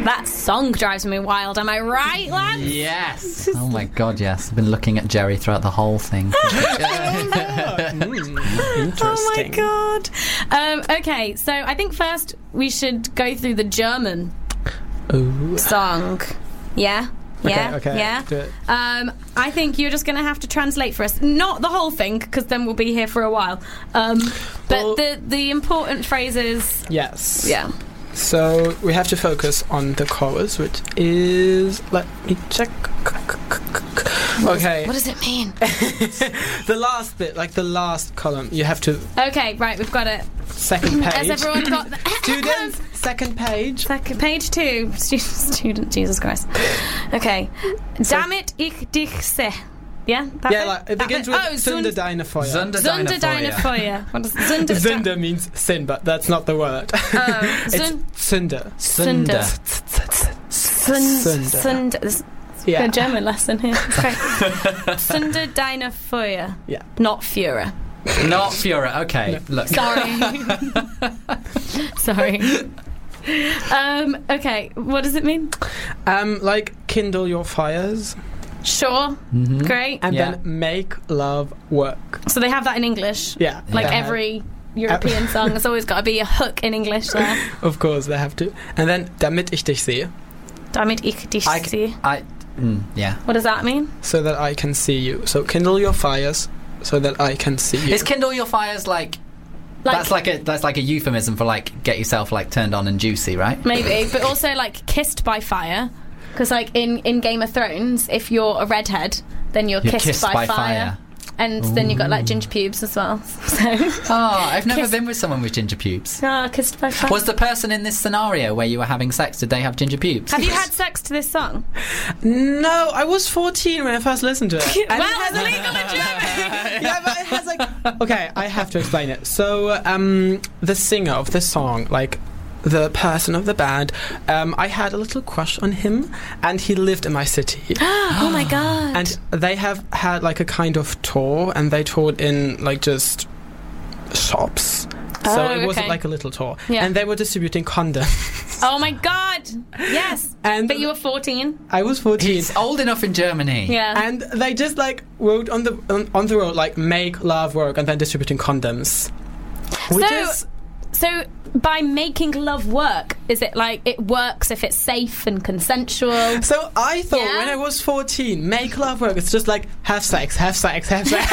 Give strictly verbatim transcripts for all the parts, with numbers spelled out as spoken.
That song drives me wild. Am I right, lads? Yes. Oh my god, yes. I've been looking at Jerry throughout the whole thing. mm, interesting. Oh my god. Um, okay, so I think first we should go through the German Ooh. song. Yeah? Yeah? Okay, okay. Yeah? Do it. Um, I think you're just going to have to translate for us. Not the whole thing, because then we'll be here for a while. Um, but Well- the, the important phrases... Yes. Yeah. So we have to focus on the chorus, which is... Let me check. Okay. What does it mean? The last bit, like the last column, you have to... Okay, right, we've got it. Second page. Has everyone got... The Students, second page. Second, page two. Student, student, Jesus Christ. Okay. Damit ich dich sehe. Yeah? That Yeah, bit? like, it That begins bit? with Oh, Sünde Sund- deine Feuer. Sünde Sünde deine deine Feuer. Feuer. What is Sünde? Sünde means sin, but that's not the word. Oh, It's Sün- Sünde. Sünde. Sünde. Sünde. This is Yeah. a German lesson here. It's great. Sünde deine Feuer. Yeah. Not Führer. Not Führer. Okay, look. Sorry. Sorry. Um, okay, what does it mean? Um, like, kindle your fires, Sure. Mhm. Great. and Yeah. then make love work. So they have that in English. Yeah. Like they every European song, there's always got to be a hook in English there. have- Of course, they have to. And then, damit ich dich sehe, Damit ich dich I, sehe. I, mm, yeah. What does that mean? so that I can see you. So kindle your fires, so that I can see you. Is kindle your fires like, Like, that's like a that's like a euphemism for like get yourself like turned on and juicy, right? maybe, but also like kissed by fire. Because like in, in Game of Thrones, if you're a redhead, then you're, You're kissed, kissed by, by fire. fire. And then you've got like ginger pubes as well. So, Oh, I've never Kiss- been with someone with ginger pubes. ah, kissed by fire. Was the person in this scenario where you were having sex, did they have ginger pubes? Have you had sex to this song? No, I was fourteen when I first listened to it. And well, it has it's a- illegal in Germany. yeah, but it has like... Okay, I have to explain it. So, um, the singer of this song, like, the person of the band, um, I had a little crush on him, and he lived in my city. Oh my god. And they have had, like, a kind of tour, and they toured in, like, just shops. So Oh, it wasn't okay. like a little tour. Yeah. And they were distributing condoms. Oh my god. Yes. And But you were fourteen. I was fourteen. He's old enough in Germany. Yeah. And they just like wrote on the on, on the road like make love work and then distributing condoms. Which So- is So by making love work, is it like it works if it's safe and consensual? so I thought Yeah? when I was fourteen, make love work. It's just like have sex, have sex, have sex.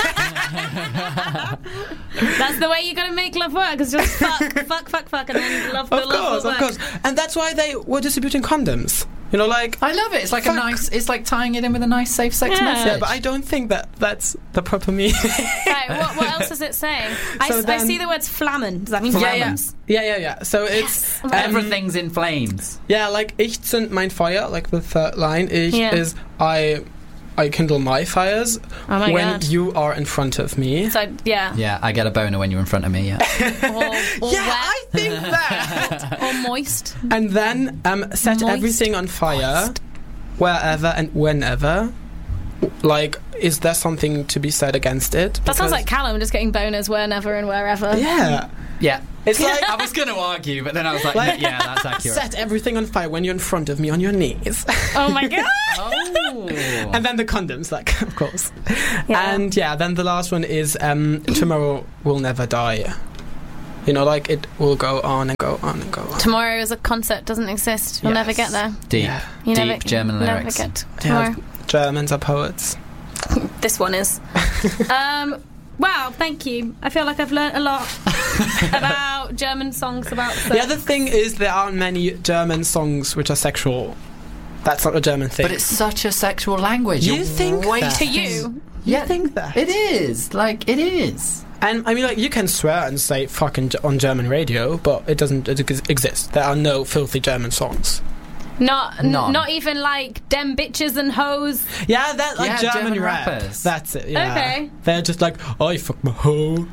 That's the way you gotta make love work. It's just fuck, fuck, fuck, fuck, and then love the of love course, will of work. course. And that's why they were distributing condoms. You know, like I love it. It's like Fuck. a nice. It's like tying it in with a nice, safe sex Yeah. message. yeah, but I don't think that that's the proper meaning. Right, what, what else does it say? I, So s- I then- see the words flammen. Does that mean Yeah, yeah. flammens? yeah, yeah, yeah. So it's Yes. um, Everything's in flames. yeah, like ich zünd mein Feuer, like the third line. Ich Yeah. is I, I kindle my fires Oh my when god. you are in front of me. So yeah. Yeah, I get a boner when you're in front of me. Yeah. Or, or yeah, wet, I think that. or moist. And then um, set Moist. everything on fire, wherever and whenever. Like, is there something to be said against it? That sounds Because- like Callum just getting boners whenever and wherever. Yeah. Yeah. It's like, I was going to argue, but then I was like, Like- yeah, that's accurate. set everything on fire when you're in front of me on your knees. Oh my god. Oh. And then the condoms, like, of course. Yeah. And yeah, then the last one is um, tomorrow will never die. You know, like, it will go on and go on and go on. Tomorrow as a concept doesn't exist. You'll Yes. never get there. Deep, Yeah. You deep never, German never lyrics. get to Yeah, tomorrow. Germans are poets. This one is. um, wow, thank you. I feel like I've learnt a lot about German songs about sex. The other thing is there aren't many German songs which are sexual. That's not a German thing. But it's such a sexual language. You You're think way that? to you. You Yeah, think that? It is. Like, it is. And I mean, like, you can swear and say fucking Ge- on German radio, but it doesn't it ex- exist. There are no filthy German songs. Not n- None. not even like dem bitches and hoes. Yeah, that like Yeah, German, German rap. rappers. That's it. Yeah. Okay. They're just like, I fuck my hoe.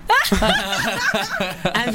and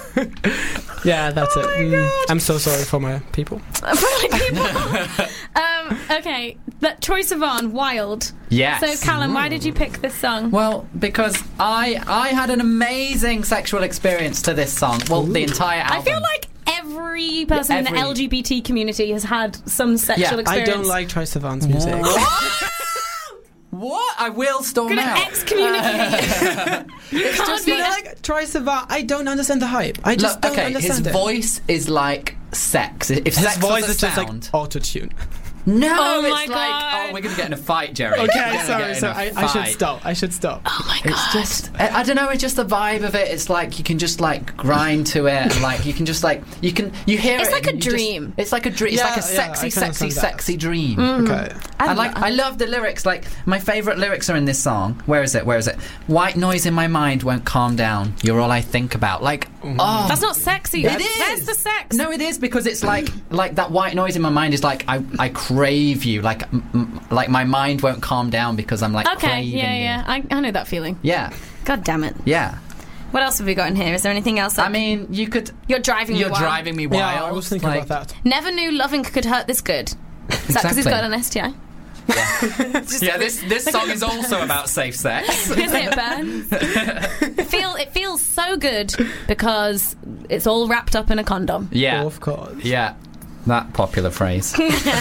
yeah, that's it. Mm, I'm so sorry for my people. Probably people. um, okay, that Troye Sivan, Wild. Yes. So Callum, why did you pick this song? Well, because I I had an amazing sexual experience to this song. Well, the entire album. I feel like every person in every- the L G B T community has had some sexual Yeah, I experience. I don't like Troye Sivan's music. What? I will storm Gonna out. excommunicate. It's Can't just be- You know, like Troye Sivan, I don't understand the hype. I just Look, don't okay, his understand it. voice is like sex. If His sex voice was a is just like sound, auto-tune. no, Oh my it's like, God. oh, we're gonna get in a fight, Jerry. We're Okay, gonna sorry, get in sorry. a I, I should fight. stop. I should stop. Oh my god. It's just, I, I don't know, it's just the vibe of it. It's like you can just like grind to it, and like you can just like you can you hear It's it. like and a you just- dream. it's like a dream. Yeah, it's like a yeah, I sexy, can sexy, understand that. sexy dream. Okay. I like. I love the lyrics. Like my favorite lyrics are in this song. Where is it? Where is it? White noise in my mind won't calm down. You're all I think about. Like, oh, That's not sexy. It Where's is. the sex? No, it is because it's like like that white noise in my mind is like I, I crave you. Like m- m- like my mind won't calm down because I'm like Okay, craving yeah, you. yeah. I, I know that feeling. Yeah, God damn it. yeah. What else have we got in here? Is there anything else? That I mean, you could. you're driving You're me wild. driving me wild. Yeah, I was thinking like, about that. Never knew loving could hurt this good. Is that because he's Exactly. got an S T I? Yeah, this this song is also about safe sex. Is it, Ben? it, feel, it feels so good because it's all wrapped up in a condom. Yeah, Of course. yeah. That popular phrase.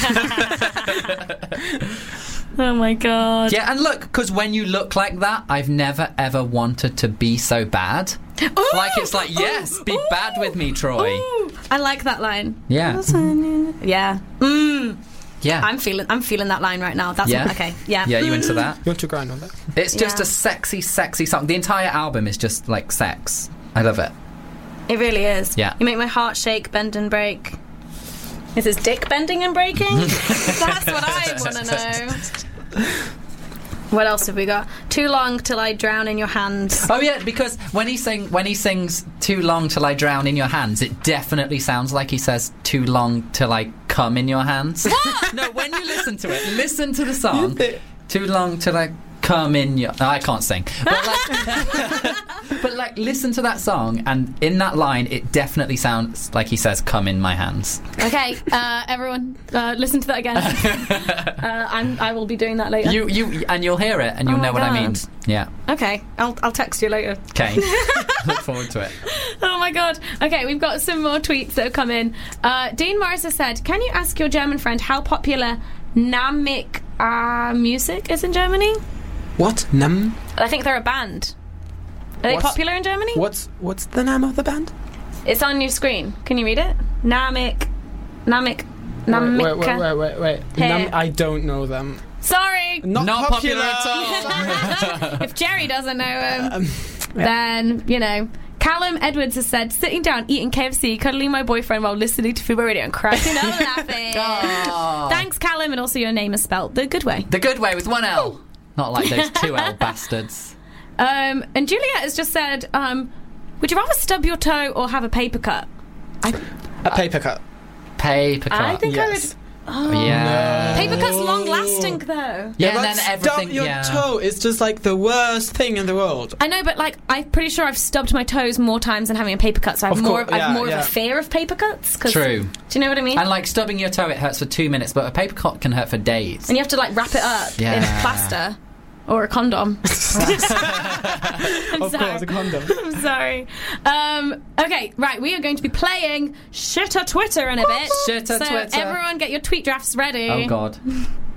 Oh my god. Yeah, and look, because when you look like that, I've never ever wanted to be so bad. Ooh! Like it's like, yes, be Ooh! bad with me, Troy. Ooh! I like that line. Yeah, Yeah. Mm. yeah, I'm feeling. I'm feeling that line right now. That's Yeah? okay. Yeah. yeah. You into that? You want to grind on that? It's just Yeah. a sexy, sexy song. The entire album is just like sex. I love it. It really is. Yeah. You make my heart shake, bend and break. Is his dick bending and breaking? That's what I want to know. What else have we got? Too long till I drown in your hands. Oh yeah, because when he sing when he sings "Too long till I drown in your hands," it definitely sounds like he says "Too long till I come in your hands." No, when you listen to it, listen to the song. Too long till I come in your. No, I can't sing. But like, but like, listen to that song, and in that line, it definitely sounds like he says "Come in my hands." Okay, uh, everyone, uh, listen to that again. uh, I'm, I will be doing that later. You you and you'll hear it, and you'll Oh my know what I mean. God. Yeah. Okay, I'll, I'll text you later. Okay. Look forward to it. Oh my god. Okay, we've got some more tweets that have come in. Uh, Dean Morris has said, can you ask your German friend how popular Namik uh, music is in Germany? What? Nam? I think they're a band. Are they What's- popular in Germany? What's what's the name of the band? It's on your screen. Can you read it? Namik. Namik. Namika. Wait, wait, wait, wait, wait. Hey. Nam- I don't know them. Sorry. Not, Not popular. popular at all. If Jerry doesn't know him, Um, then, you know. Callum Edwards has said, sitting down, eating K F C, cuddling my boyfriend while listening to Fubo Radio and cracking up laughing. Aw. Thanks, Callum, and also your name is spelt the good way. The good way with one L. Not like those two L bastards. Um, and Juliet has just said, um, would you rather stub your toe or have a paper cut? A paper cut. Paper cut. I think Yes. I would. Oh. Yeah. Paper cut's long lasting, though. Yeah, Yeah, and but then stub everything. your yeah. toe is just like the worst thing in the world. I know, but like I'm pretty sure I've stubbed my toes more times than having a paper cut, so I have Of more. course, I have yeah, more yeah. of a fear of paper cuts. 'cause- True. Do you know what I mean? And like stubbing your toe, it hurts for two minutes, but a paper cut can hurt for days. And you have to like wrap it up in Yeah. plaster or a condom. I'm Of sorry. course, a condom. I'm sorry. Um, okay, right. We are going to be playing Shitter Twitter in a bit. Shitter so Twitter. everyone, get your tweet drafts ready. Oh God.